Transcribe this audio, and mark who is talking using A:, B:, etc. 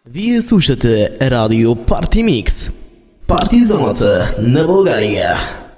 A: Вие слушате радио Парти Микс. Партизоната на България.